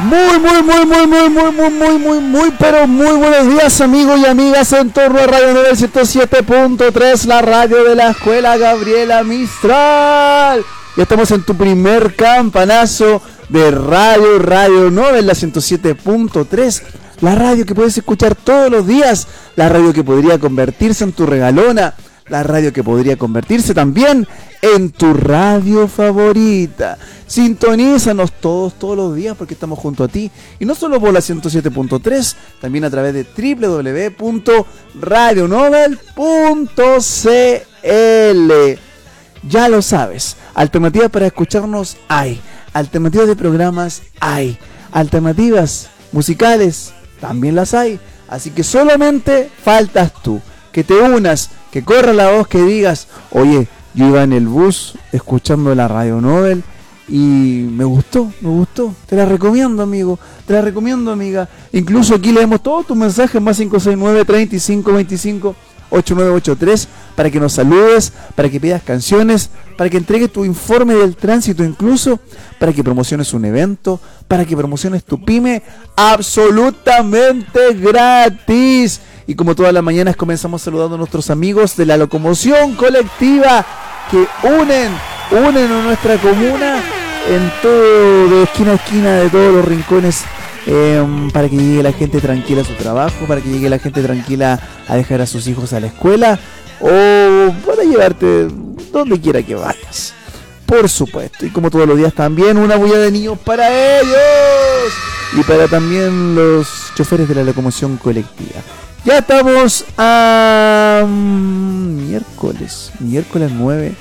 Pero muy buenos días, amigos y amigas, en torno a Radio 907.3, la radio de la Escuela Gabriela Mistral. Ya estamos en tu primer campanazo de Radio Nobel, la 107.3, la radio que puedes escuchar todos los días, la radio que podría convertirse en tu regalona, la radio que podría convertirse también en tu radio favorita. Sintonízanos todos los días porque estamos junto a ti. Y no solo por la 107.3, también a través de www.radionovel.cl. Ya lo sabes, alternativas para escucharnos hay, alternativas de programas hay, alternativas musicales también las hay. Así que solamente faltas tú, que te unas, que corra la voz, que digas: oye, yo iba en el bus escuchando la Radio Nobel y me gustó, te la recomiendo, amigo, te la recomiendo, amiga. Incluso aquí leemos todos tus mensajes, más 569-3525-8983, para que nos saludes, para que pidas canciones, para que entregues tu informe del tránsito, incluso para que promociones un evento, para que promociones tu pyme, absolutamente gratis. Y como todas las mañanas comenzamos saludando a nuestros amigos de la locomoción colectiva que unen a nuestra comuna en todo, de esquina a esquina, de todos los rincones, para que llegue la gente tranquila a su trabajo, para que llegue la gente tranquila a dejar a sus hijos a la escuela o para llevarte donde quiera que vayas, por supuesto. Y como todos los días también una bulla de niños para ellos y para también los choferes de la locomoción colectiva. Ya estamos a miércoles 9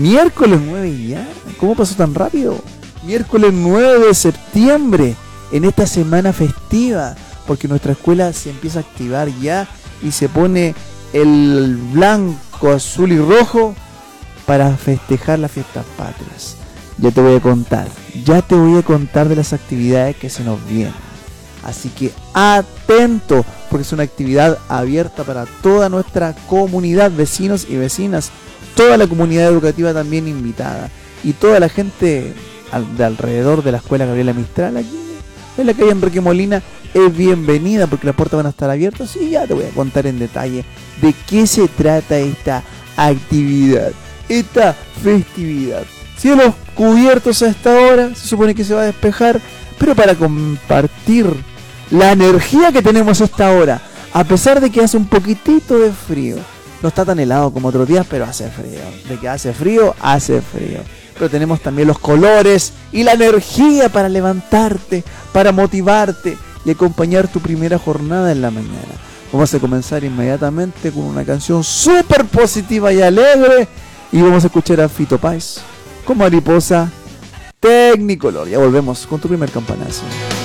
ya. ¿Cómo pasó tan rápido? Miércoles 9 de septiembre, en esta semana festiva, porque nuestra escuela se empieza a activar ya y se pone el blanco, azul y rojo para festejar las fiestas patrias. Ya te voy a contar de las actividades que se nos vienen. Así que atento, porque es una actividad abierta para toda nuestra comunidad, vecinos y vecinas, toda la comunidad educativa también invitada, y toda la gente de alrededor de la Escuela Gabriela Mistral, aquí en la calle Enrique Molina, es bienvenida, porque las puertas van a estar abiertas. Y ya te voy a contar en detalle de qué se trata esta actividad, esta festividad. Cielos cubiertos a esta hora, se supone que se va a despejar, pero para compartir la energía que tenemos a esta hora, a pesar de que hace un poquitito de frío, no está tan helado como otros días, pero hace frío. De que hace frío. Pero tenemos también los colores y la energía para levantarte, para motivarte y acompañar tu primera jornada en la mañana. Vamos a comenzar inmediatamente con una canción súper positiva y alegre, y vamos a escuchar a Fito Páez con Mariposa Tecnicolor. Ya volvemos con tu primer campanazo.